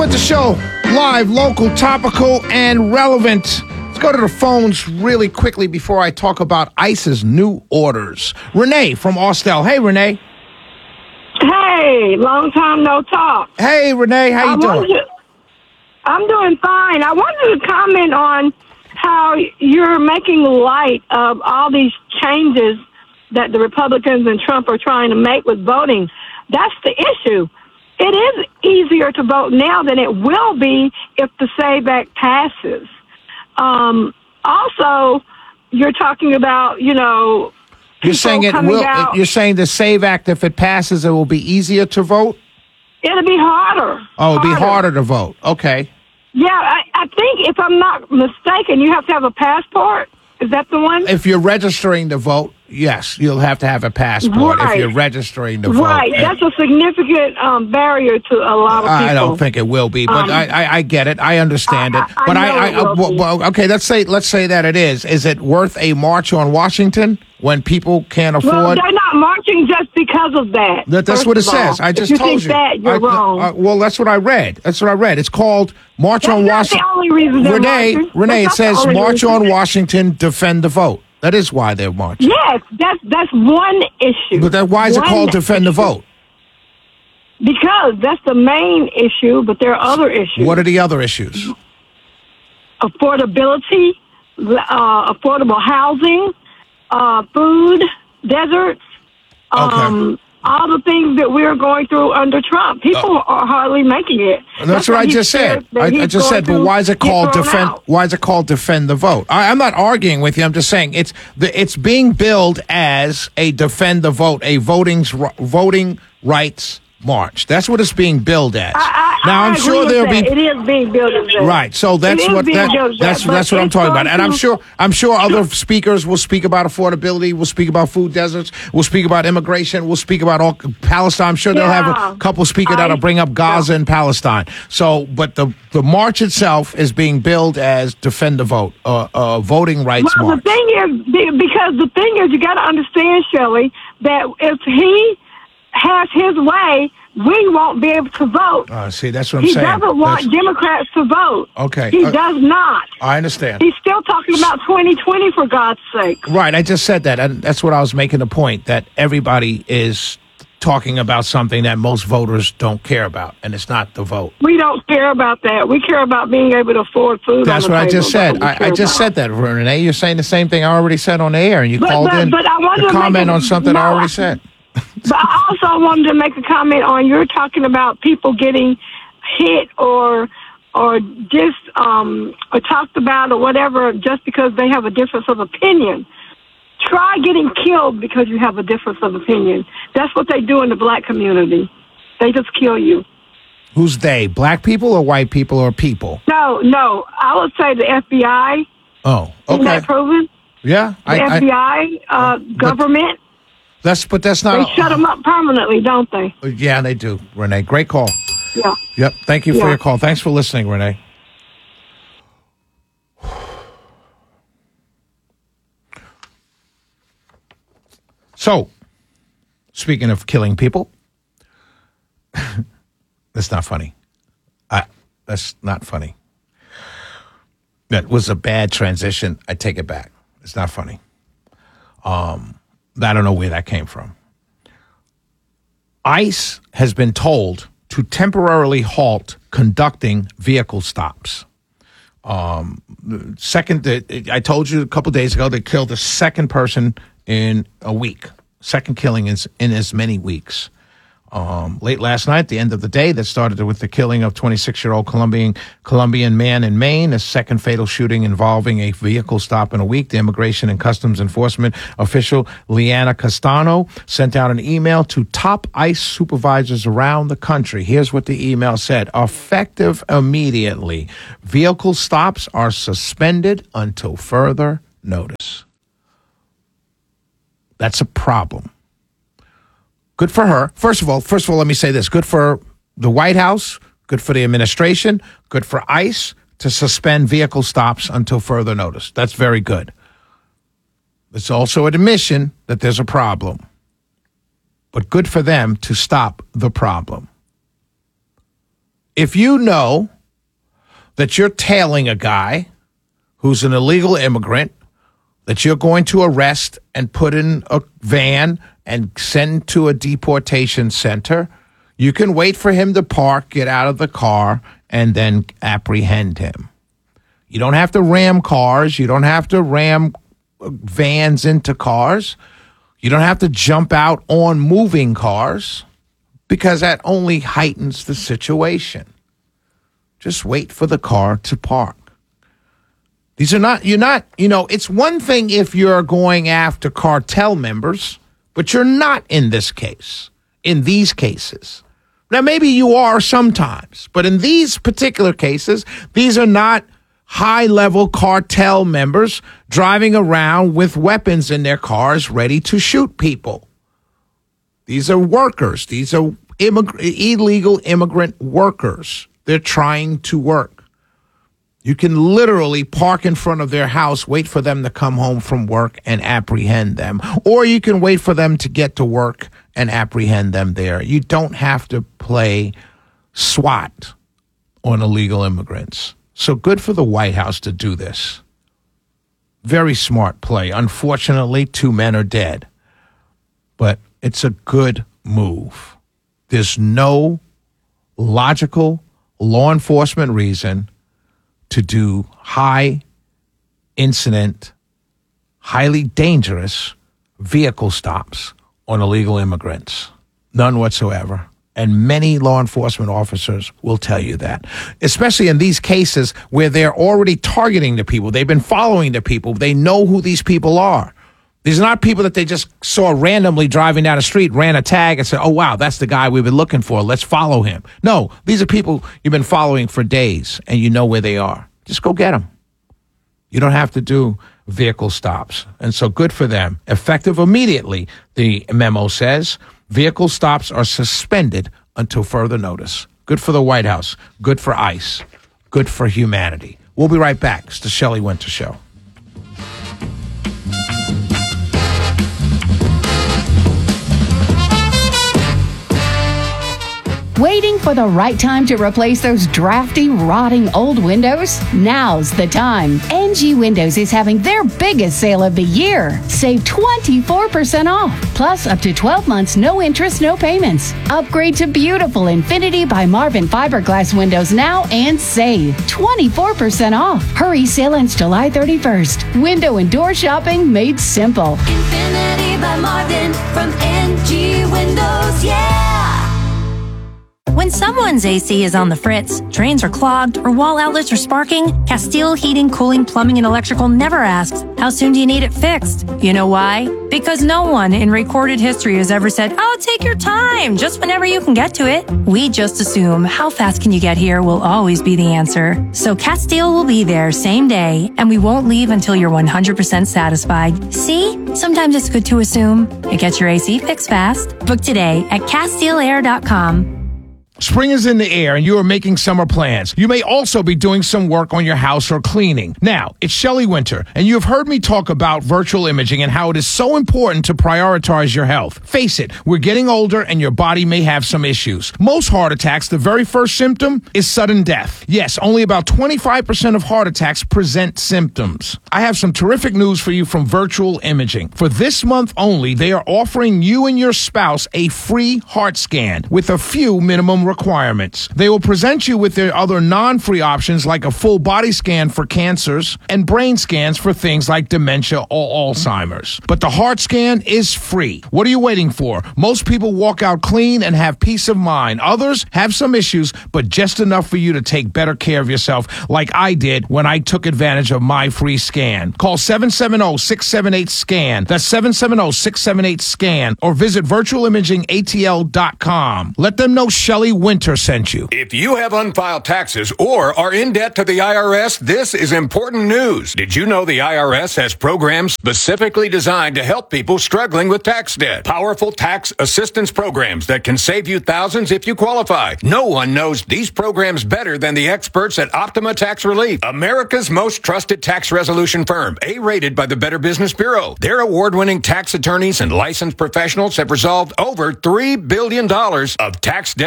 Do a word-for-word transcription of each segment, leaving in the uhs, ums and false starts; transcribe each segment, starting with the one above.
with the show. Live, local, topical, and relevant. Let's go to the phones really quickly before I talk about ICE's new orders. Renee from Austell. Hey, Renee. Hey, long time no talk. Hey, Renee. How you I doing? To, I'm doing fine. I wanted to comment on how you're making light of all these changes that the Republicans and Trump are trying to make with voting. That's the issue. It is easier to vote now than it will be if the SAVE Act passes. Um, also, you're talking about, you know, you're saying it will. Out, you're saying the SAVE Act, if it passes, it will be easier to vote. It'll be harder. Oh, it'll harder. be harder to vote. Okay. Yeah, I, I think if I'm not mistaken, you have to have a passport. Is that the one? If you're registering to vote, yes, you'll have to have a passport right. if you're registering to vote. Right. That's a significant um, barrier to a lot of people. I don't think it will be, but um, I, I, I get it. I understand I, it. I, but I, I, I, I well, well, okay, let's say let's say that it is. Is it worth a march on Washington when people can't afford? Well, they're not marching just because of that. that that's what it says. I just if you told think you. that, you're I, wrong. Uh, well, that's what I read. That's what I read. It's called March that's on not Washington. the only reason they're Renee, marching. Renee, That's it not the says only March reason. on Washington, defend the vote. That is why they're marching. Yes, that's that's one issue. But then why is one it called defend the issue. vote? Because that's the main issue, but there are other issues. What are the other issues? Affordability, uh, affordable housing, uh, food, deserts, um, Okay. all the things that we're going through under Trump. People uh, are hardly making it. And that's, that's what I just said. I, I just said, but why is it called defend? Out. Why is it called defend the vote? I, I'm not arguing with you. I'm just saying it's the it's being billed as a defend the vote, a voting voting rights march. That's what it's being billed as. I, I, now I I'm agree sure with there'll that. be It is being billed as that. right. So that's what that, that's that, that's what I'm talking about. And I'm to, sure I'm sure other speakers will speak about affordability. We'll speak about food deserts. We'll speak about immigration. We'll speak about all Palestine. I'm sure they'll yeah, have a couple speakers that'll bring up Gaza yeah. and Palestine. So, but the the march itself is being billed as defend the vote, uh, uh, voting rights well, march. The thing is, because the thing is, you got to understand, Shelley, that if he has his way, we won't be able to vote. Uh, see, that's what I'm he saying. He doesn't want that's... Democrats to vote. Okay. He uh, does not. I understand. He's still talking about twenty twenty, for God's sake. Right, I just said that, and that's what I was making the point, that everybody is talking about something that most voters don't care about, and it's not the vote. We don't care about that. We care about being able to afford food. That's on the what table. I just said. I, I just about. said that, Renee. You're saying the same thing I already said on the air, and you but, called but, in but I wanted to to comment a, on something no, I already said. But I also wanted to make a comment on you're talking about people getting hit or or just um, or talked about or whatever just because they have a difference of opinion. Try getting killed because you have a difference of opinion. That's what they do in the black community. They just kill you. Who's they? Black people or white people or people? No, no. I would say the F B I. Oh, okay. Isn't that proven? Yeah. The I, F B I, I, uh, government. That's but that's not. They shut them up permanently, don't they? Yeah, they do. Renee, great call. Yeah. Yep. Thank you for yeah. your call. Thanks for listening, Renee. So, speaking of killing people, that's not funny. I, that's not funny. That was a bad transition. I take it back. It's not funny. Um, I don't know where that came from. ICE has been told to temporarily halt conducting vehicle stops. Um, second, I told you a couple days ago they killed the second person in a week. Second killing in, in as many weeks. Um, late last night, the end of the day, that started with the killing of twenty-six-year-old Colombian Colombian man in Maine, a second fatal shooting involving a vehicle stop in a week. The Immigration and Customs Enforcement official, Leanna Castano, sent out an email to top ICE supervisors around the country. Here's what the email said. Effective immediately, vehicle stops are suspended until further notice. That's a problem. Good for her. First of all, first of all, let me say this. Good for the White House, good for the administration, good for ICE to suspend vehicle stops until further notice. That's very good. It's also an admission that there's a problem. But good for them to stop the problem. If you know that you're tailing a guy who's an illegal immigrant that you're going to arrest and put in a van and send to a deportation center, you can wait for him to park, get out of the car, and then apprehend him. You don't have to ram cars. You don't have to ram vans into cars. You don't have to jump out on moving cars because that only heightens the situation. Just wait for the car to park. These are not, you're not, you know, it's one thing if you're going after cartel members, but you're not in this case, in these cases. Now, maybe you are sometimes, but in these particular cases, these are not high-level cartel members driving around with weapons in their cars ready to shoot people. These are workers. These are immig- illegal immigrant workers. They're trying to work. You can literally park in front of their house, wait for them to come home from work and apprehend them. Or you can wait for them to get to work and apprehend them there. You don't have to play SWAT on illegal immigrants. So good for the White House to do this. Very smart play. Unfortunately, two men are dead. But it's a good move. There's no logical law enforcement reason to do high incident, highly dangerous vehicle stops on illegal immigrants. None whatsoever. And many law enforcement officers will tell you that, especially in these cases where they're already targeting the people. They've been following the people. They know who these people are. These are not people that they just saw randomly driving down the street, ran a tag and said, oh, wow, that's the guy we've been looking for. Let's follow him. No, these are people you've been following for days and you know where they are. Just go get them. You don't have to do vehicle stops. And so good for them. Effective immediately, the memo says. Vehicle stops are suspended until further notice. Good for the White House. Good for ICE. Good for humanity. We'll be right back. It's the Shelley Winter Show. Waiting for the right time to replace those drafty, rotting old windows? Now's the time. N G Windows is having their biggest sale of the year. Save twenty-four percent off, plus up to twelve months, no interest, no payments. Upgrade to beautiful Infinity by Marvin fiberglass windows now and save twenty-four percent off. Hurry, sale ends July thirty-first. Window and door shopping made simple. Infinity by Marvin from N G Windows, yeah! When someone's A C is on the fritz, drains are clogged, or wall outlets are sparking, Castile Heating, Cooling, Plumbing, and Electrical never asks, how soon do you need it fixed? You know why? Because no one in recorded history has ever said, oh, take your time, just whenever you can get to it. We just assume how fast can you get here will always be the answer. So Castile will be there same day, and we won't leave until you're one hundred percent satisfied. See? Sometimes it's good to assume. It gets your A C fixed fast. Book today at Castile Air dot com. Spring is in the air and you are making summer plans. You may also be doing some work on your house or cleaning. Now, it's Shelley Winter, and you have heard me talk about virtual imaging and how it is so important to prioritize your health. Face it, we're getting older and your body may have some issues. Most heart attacks, the very first symptom is sudden death. Yes, only about twenty-five percent of heart attacks present symptoms. I have some terrific news for you from Virtual Imaging. For this month only, they are offering you and your spouse a free heart scan with a few minimum requirements. They will present you with their other non-free options like a full body scan for cancers and brain scans for things like dementia or Alzheimer's. But the heart scan is free. What are you waiting for? Most people walk out clean and have peace of mind. Others have some issues, but just enough for you to take better care of yourself like I did when I took advantage of my free scan. Call seven seven zero, six seven eight, SCAN. That's seven seven zero, six seven eight, SCAN. Or visit virtual imaging A T L dot com. Let them know Shelley Winter sent you. If you have unfiled taxes or are in debt to the I R S, this is important news. Did you know the I R S has programs specifically designed to help people struggling with tax debt? Powerful tax assistance programs that can save you thousands if you qualify. No one knows these programs better than the experts at Optima Tax Relief, America's most trusted tax resolution firm, A-rated by the Better Business Bureau. Their award-winning tax attorneys and licensed professionals have resolved over three billion dollars of tax debt for their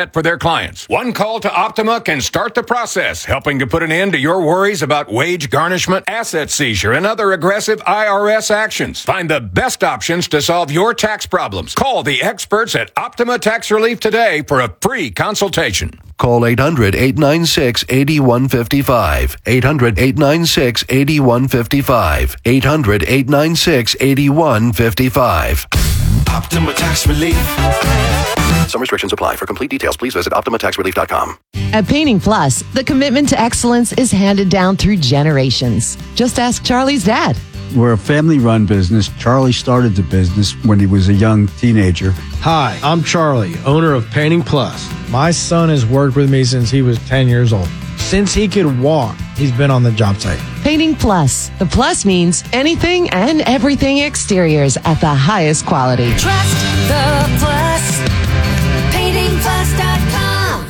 clients. One call to Optima can start the process, helping to put an end to your worries about wage garnishment, asset seizure, and other aggressive I R S actions. Find the best options to solve your tax problems. Call the experts at Optima Tax Relief today for a free consultation. Call eight hundred, eight nine six, eight one five five. eight hundred, eight nine six, eight one five five. eight hundred, eight nine six, eight one five five. Optima Tax Relief. Some restrictions apply. For complete details, please visit optima tax relief dot com. At Painting Plus, the commitment to excellence is handed down through generations. Just ask Charlie's dad. We're a family-run business. Charlie started the business when he was a young teenager. Hi, I'm Charlie, owner of Painting Plus. My son has worked with me since he was ten years old. Since he could walk, he's been on the job site. Painting Plus. The plus means anything and everything exteriors at the highest quality. Trust the Plus. painting plus dot com.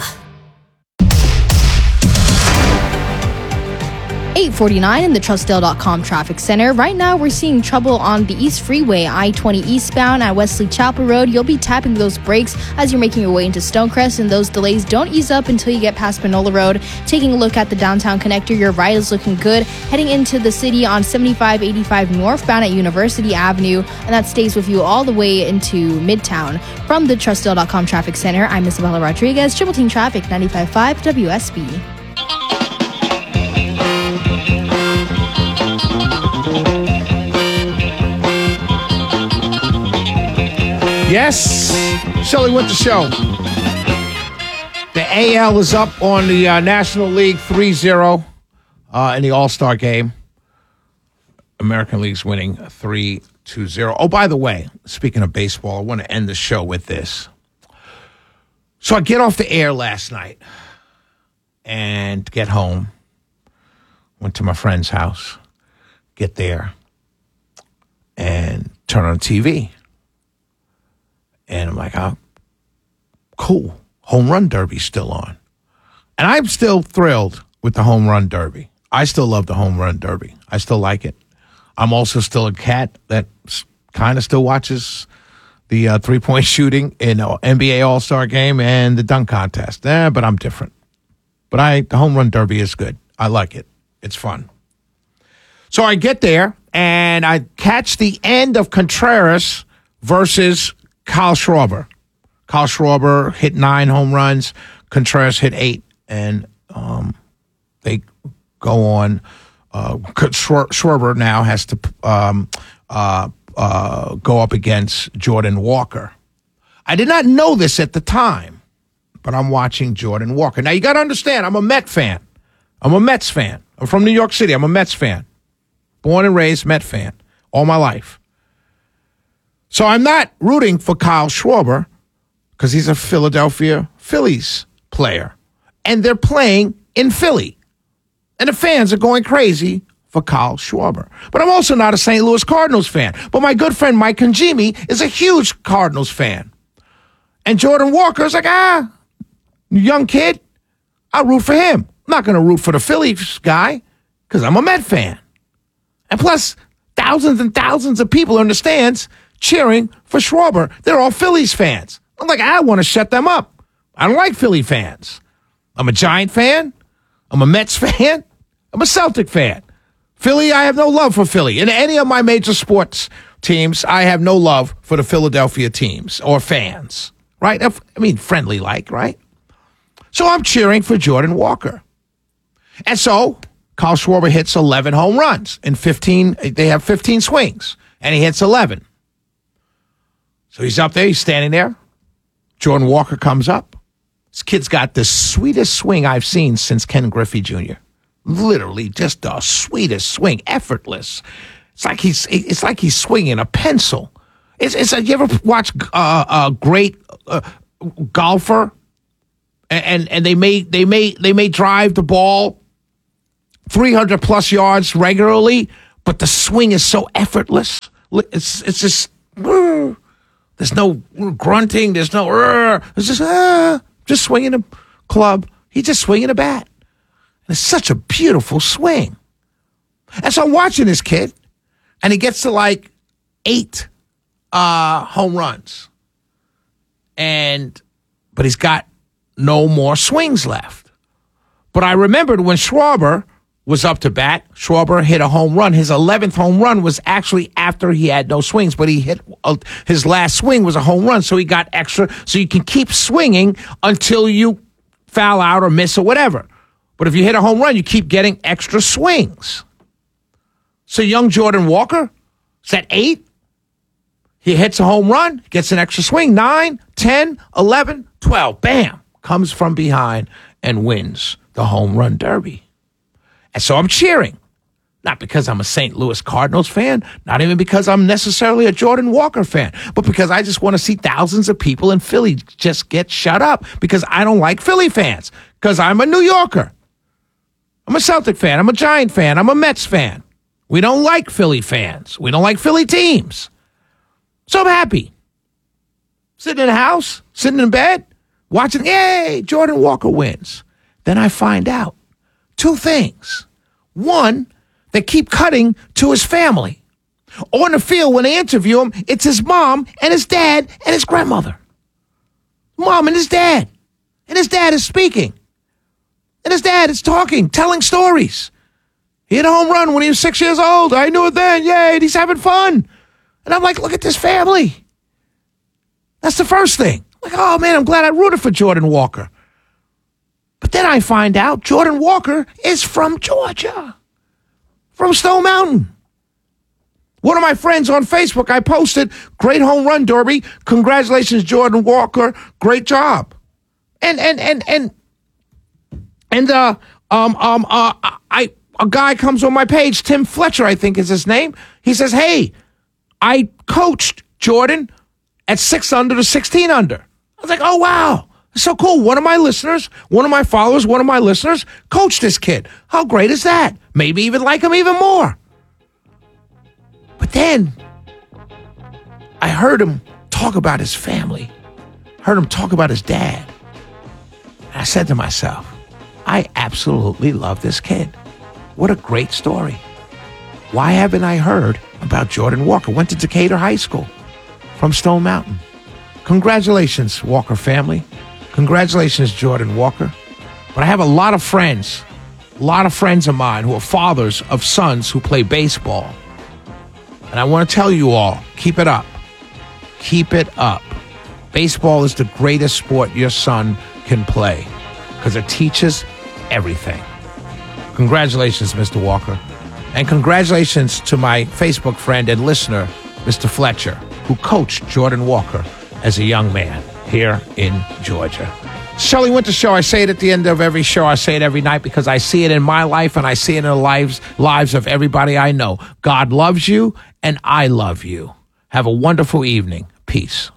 eight forty-nine in the Trustdale dot com traffic center. Right now, we're seeing trouble on the East Freeway, I twenty eastbound at Wesley Chapel Road. You'll be tapping those brakes as you're making your way into Stonecrest, and those delays don't ease up until you get past Panola Road. Taking a look at the downtown connector, your ride is looking good. Heading into the city on seventy-five eighty-five northbound at University Avenue, and that stays with you all the way into Midtown. From the Trustdale dot com traffic center, I'm Isabella Rodriguez, Triple Team Traffic, ninety-five point five W S B. Yes, Shelley Winter Show. The A L is up on the uh, National League three zero uh, in the All-Star game. American League's winning three two zero. Oh, by the way, speaking of baseball, I want to end the show with this. So I get off the air last night and get home. Went to my friend's house. Get there and turn on the T V. And I'm like, oh, cool. Home Run Derby's still on. And I'm still thrilled with the Home Run Derby. I still love the Home Run Derby. I still like it. I'm also still a cat that kind of still watches the uh, three-point shooting in uh, N B A All-Star Game and the dunk contest. Eh, but I'm different. But I, the Home Run Derby is good. I like it. It's fun. So I get there, and I catch the end of Contreras versus Kyle Schwarber. Kyle Schwarber hit nine home runs. Contreras hit eight, and um, they go on. Uh, Schwarber now has to um, uh, uh, go up against Jordan Walker. I did not know this at the time, but I'm watching Jordan Walker. Now, you got to understand, I'm a Met fan. I'm a Mets fan. I'm from New York City. I'm a Mets fan. Born and raised Met fan all my life. So I'm not rooting for Kyle Schwarber because he's a Philadelphia Phillies player. And they're playing in Philly. And the fans are going crazy for Kyle Schwarber. But I'm also not a Saint Louis Cardinals fan. But my good friend Mike Congemi is a huge Cardinals fan. And Jordan Walker is like, ah, young kid, I'll root for him. I'm not going to root for the Phillies guy because I'm a Met fan. And plus, thousands and thousands of people in the stands cheering for Schwarber. They're all Phillies fans. I'm like, I want to shut them up. I don't like Philly fans. I'm a Giant fan. I'm a Mets fan. I'm a Celtic fan. Philly, I have no love for Philly. In any of my major sports teams, I have no love for the Philadelphia teams or fans, right? I mean, friendly like, right? So I'm cheering for Jordan Walker. And so Kyle Schwarber hits eleven home runs in fifteen. They have fifteen swings, and he hits eleven. So he's up there. He's standing there. Jordan Walker comes up. This kid's got the sweetest swing I've seen since Ken Griffey Junior Literally, just the sweetest swing, effortless. It's like he's it's like he's swinging a pencil. It's it's like, you ever watch uh, a great uh, golfer, and, and and they may they may they may drive the ball three hundred plus yards regularly, but the swing is so effortless. It's it's just. Uh, There's no grunting. There's no, uh, it's just, uh, just swinging a club. He's just swinging a bat. And it's such a beautiful swing. And so I'm watching this kid, and he gets to like eight uh, home runs. And, but he's got no more swings left. But I remembered when Schwarber was up to bat, Schwarber hit a home run. His eleventh home run was actually after he had no swings, but he hit uh, his last swing was a home run, so he got extra. So you can keep swinging until you foul out or miss or whatever. But if you hit a home run, you keep getting extra swings. So young Jordan Walker is at eight. He hits a home run, gets an extra swing. Nine, ten, eleven, twelve. Bam. Comes from behind and wins the home run derby. And so I'm cheering. Not because I'm a Saint Louis Cardinals fan, not even because I'm necessarily a Jordan Walker fan, but because I just want to see thousands of people in Philly just get shut up because I don't like Philly fans, because I'm a New Yorker. I'm a Celtic fan. I'm a Giant fan. I'm a Mets fan. We don't like Philly fans. We don't like Philly teams. So I'm happy. Sitting in the house, sitting in bed, watching, yay, Jordan Walker wins. Then I find out two things. One, they keep cutting to his family. On the field, when they interview him, it's his mom and his dad and his grandmother. Mom and his dad. And his dad is speaking. And his dad is talking, telling stories. He hit a home run when he was six years old. I knew it then. Yay, and he's having fun. And I'm like, look at this family. That's the first thing. Like, oh, man, I'm glad I rooted for Jordan Walker. But then I find out Jordan Walker is from Georgia, from Stone Mountain. One of my friends on Facebook, I posted, great home run derby. Congratulations, Jordan Walker. Great job. And, and, and, and, and, uh, um, um, uh, I, a guy comes on my page, Tim Fletcher, I think is his name. He says, hey, I coached Jordan at six under to sixteen under. I was like, oh, wow. So cool. One of my listeners, one of my followers, one of my listeners coached this kid. How great is that? Maybe even like him even more. But then I heard him talk about his family, heard him talk about his dad. And I said to myself, I absolutely love this kid. What a great story. Why haven't I heard about Jordan Walker? Went to Decatur High School from Stone Mountain. Congratulations, Walker family. Congratulations, Jordan Walker. But I have a lot of friends, a lot of friends of mine who are fathers of sons who play baseball. And I want to tell you all, keep it up. Keep it up. Baseball is the greatest sport your son can play because it teaches everything. Congratulations, Mister Walker. And congratulations to my Facebook friend and listener, Mister Fletcher, who coached Jordan Walker as a young man here in Georgia. Shelley Winter Show. I say it at the end of every show. I say it every night because I see it in my life and I see it in the lives, lives of everybody I know. God loves you and I love you. Have a wonderful evening. Peace.